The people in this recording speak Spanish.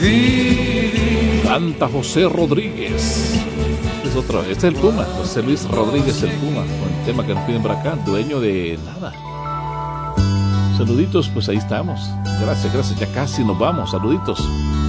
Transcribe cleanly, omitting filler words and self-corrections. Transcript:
Canta José Rodríguez. Es otro, este es el Puma, José Luis Rodríguez el Puma, con el tema que nos piden por acá, dueño de nada. Saluditos, pues ahí estamos. Gracias, ya casi nos vamos. Saluditos.